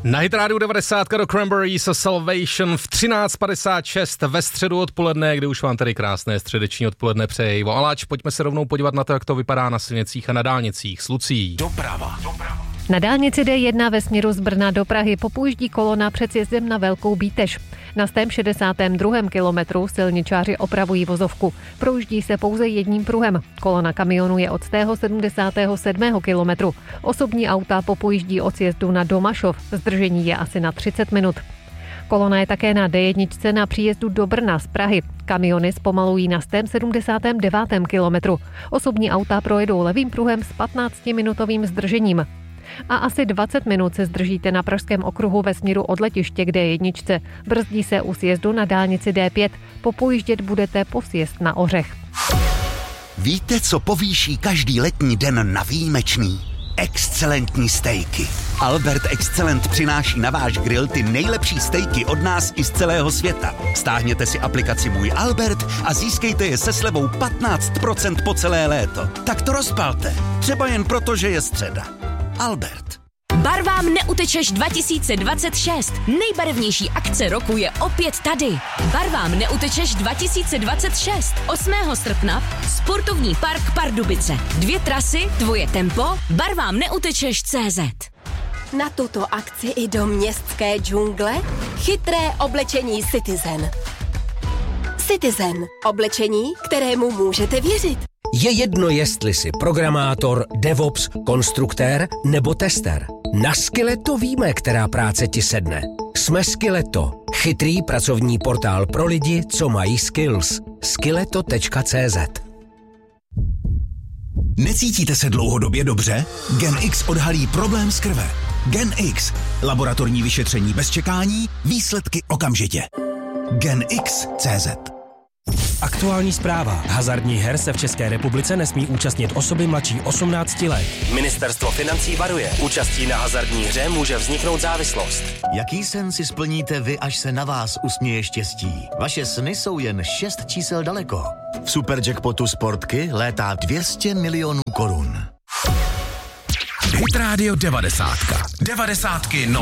Na Hit Radio 90 do Cranberries a Salvation v 13:56 ve středu odpoledne, kde už vám tady krásné středeční odpoledne přeje Ivo Aláč. Pojďme se rovnou podívat na to, jak to vypadá na silnicích a na dálnicích s Lucí. Doprava. Na dálnici D1 ve směru z Brna do Prahy popůjíždí kolona před sjezdem na Velkou Bítež. Na 162. kilometru silničáři opravují vozovku. Projíždí se pouze jedním pruhem. Kolona kamionů je od 177. kilometru. Osobní auta popůjíždí od sjezdu na Domašov. Zdržení je asi na 30 minut. Kolona je také na D1 na příjezdu do Brna z Prahy. Kamiony zpomalují na 179. kilometru. Osobní auta projedou levým pruhem s 15-minutovým zdržením. A asi 20 minut se zdržíte na Pražském okruhu ve směru od letiště k D1. Brzdí se u sjezdu na dálnici D5. Popojíždět budete po sjezd na Ořech. Víte, co povýší každý letní den na výjimečný? Excelentní stejky. Albert Excellent přináší na váš grill ty nejlepší stejky od nás i z celého světa. Stáhněte si aplikaci Můj Albert a získejte je se slevou 15% po celé léto. Tak to rozpalte. Třeba jen proto, že je středa. Albert. Barvám neutečeš 2026. Nejbarevnější akce roku je opět tady. Barvám neutečeš 2026. 8. srpna Sportovní park Pardubice. 2 trasy, tvoje tempo, barvám neutečeš CZ. Na tuto akci i do městské džungle chytré oblečení Citizen. Citizen. Oblečení, kterému můžete věřit. Je jedno, jestli jsi programátor, DevOps, konstruktér nebo tester. Na Skilleto víme, která práce ti sedne. Jsme Skilleto, chytrý pracovní portál pro lidi, co mají skills. Skilleto.cz. Necítíte se dlouhodobě dobře? GenX odhalí problém z krve. GenX. Laboratorní vyšetření bez čekání, výsledky okamžitě. GenX.cz. Aktuální zpráva. Hazardních her se v České republice nesmí účastnit osoby mladší 18 let. Ministerstvo financí varuje. Účastí na hazardní hře může vzniknout závislost. Jaký sen si splníte vy, až se na vás usměje štěstí? Vaše sny jsou jen 6 čísel daleko. V Superjackpotu Sportky létá 200 milionů korun. Hit Radio 90. 90 no.